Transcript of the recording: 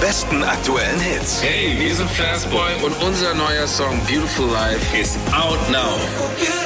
besten aktuellen Hits. Hey, wir sind Fastboy und unser neuer Song Beautiful Life ist out now.